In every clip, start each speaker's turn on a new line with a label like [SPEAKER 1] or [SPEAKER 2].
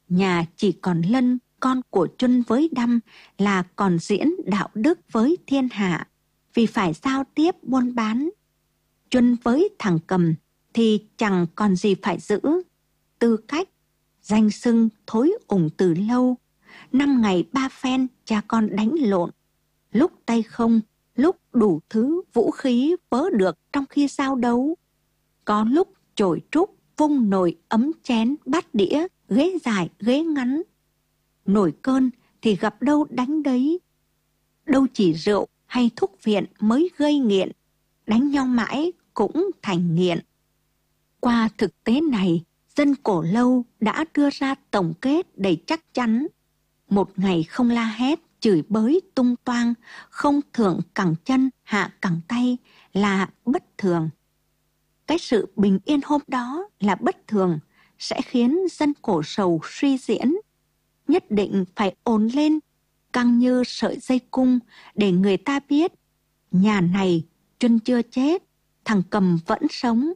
[SPEAKER 1] Nhà chỉ còn Lân, con của Chuân với Đăm, là còn diễn đạo đức với thiên hạ, vì phải giao tiếp buôn bán. Chuân với thằng Cầm thì chẳng còn gì phải giữ. Tư cách, danh xưng thối ủng từ lâu. 5 ngày 3 phen cha con đánh lộn. Lúc tay không, lúc đủ thứ vũ khí vớ được trong khi giao đấu. Có lúc chổi trúc, vung nồi ấm chén, bát đĩa, ghế dài, ghế ngắn. Nổi cơn thì gặp đâu đánh đấy. Đâu chỉ rượu hay thuốc viện mới gây nghiện, đánh nhau mãi cũng thành nghiện. Qua thực tế này, dân Cổ Lâu đã đưa ra tổng kết đầy chắc chắn. Một ngày không la hét, chửi bới tung toang, không thượng cẳng chân, hạ cẳng tay là bất thường. Cái sự bình yên hôm đó là bất thường, sẽ khiến dân Cổ Sầu suy diễn. Nhất định phải ồn lên, căng như sợi dây cung, để người ta biết nhà này Chuân chưa chết, thằng Cầm vẫn sống.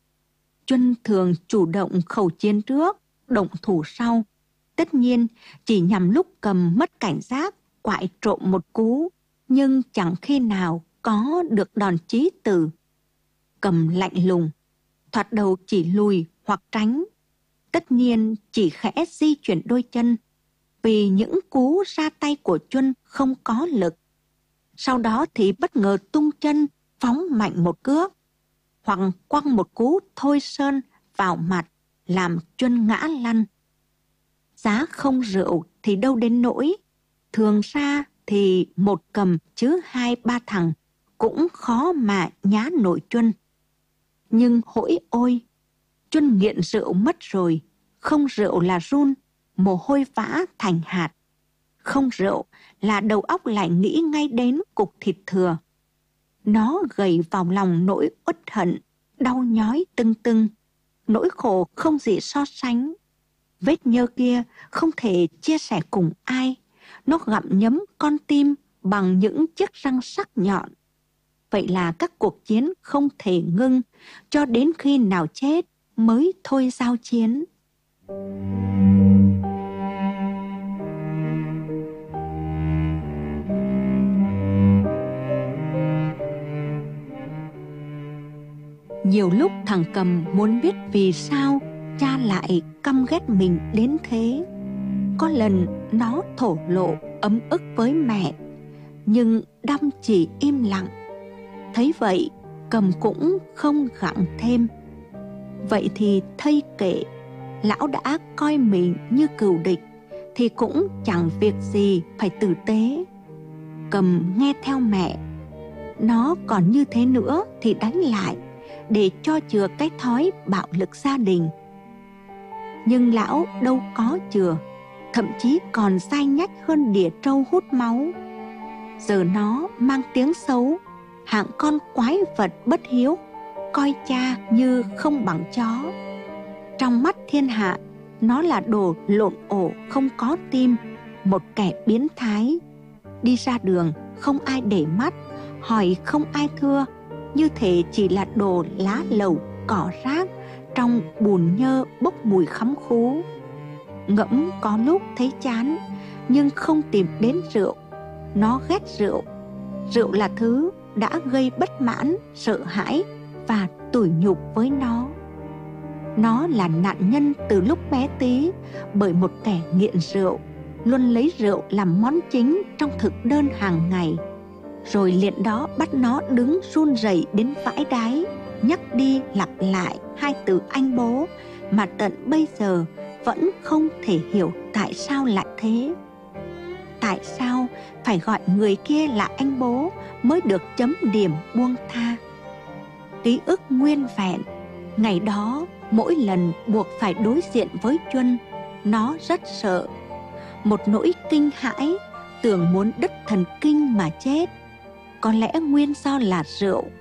[SPEAKER 1] Chuân thường chủ động khẩu chiến trước, động thủ sau. Tất nhiên chỉ nhằm lúc Cầm mất cảnh giác, quại trộm một cú, nhưng chẳng khi nào có được đòn chí tử. Cầm lạnh lùng, thoạt đầu chỉ lùi hoặc tránh. Tất nhiên chỉ khẽ di chuyển đôi chân, vì những cú ra tay của Chuân không có lực. Sau đó thì bất ngờ tung chân, phóng mạnh một cước, hoặc quăng một cú thôi sơn vào mặt, làm Chuân ngã lăn. Giá không rượu thì đâu đến nỗi, thường ra thì một Cầm chứ 2-3 thằng cũng khó mà nhá nổi Chuân. Nhưng hỡi ôi, Chuân nghiện rượu mất rồi, không rượu là run, mồ hôi vã thành hạt. Không rượu là đầu óc lại nghĩ ngay đến cục thịt thừa. Nó gầy vào lòng nỗi uất hận, đau nhói tưng tưng, nỗi khổ không gì so sánh. Vết nhơ kia không thể chia sẻ cùng ai, nó gặm nhấm con tim bằng những chiếc răng sắc nhọn. Vậy là các cuộc chiến không thể ngưng, cho đến khi nào chết mới thôi giao chiến. Nhiều lúc thằng Cầm muốn biết vì sao cha lại căm ghét mình đến thế. Có lần nó thổ lộ ấm ức với mẹ, nhưng Đăm chỉ im lặng. Thấy vậy, Cầm cũng không gặng thêm. Vậy thì thây kệ, lão đã coi mình như cừu địch, thì cũng chẳng việc gì phải tử tế. Cầm nghe theo mẹ, nó còn như thế nữa thì đánh lại, để cho chừa cái thói bạo lực gia đình. Nhưng lão đâu có chừa, thậm chí còn dai nhách hơn đỉa trâu hút máu. Giờ nó mang tiếng xấu, hạng con quái vật bất hiếu, coi cha như không bằng chó. Trong mắt thiên hạ, nó là đồ lộn ổ không có tim, một kẻ biến thái. Đi ra đường không ai để mắt, hỏi không ai thưa, như thể chỉ là đồ lá lầu, cỏ rác trong bùn nhơ bốc mùi khắm khú. Ngẫm có lúc thấy chán, nhưng không tìm đến rượu. Nó ghét rượu. Rượu là thứ đã gây bất mãn, sợ hãi và tủi nhục với nó. Nó là nạn nhân từ lúc bé tí bởi một kẻ nghiện rượu, luôn lấy rượu làm món chính trong thực đơn hàng ngày. Rồi liền đó bắt nó đứng run rẩy đến vãi đái, nhắc đi lặp lại hai từ anh bố mà tận bây giờ vẫn không thể hiểu tại sao lại thế. Tại sao phải gọi người kia là anh bố mới được chấm điểm buông tha? Ký ức nguyên vẹn, ngày đó mỗi lần buộc phải đối diện với Chuân, nó rất sợ. Một nỗi kinh hãi, tưởng muốn đứt thần kinh mà chết. Có lẽ nguyên do là rượu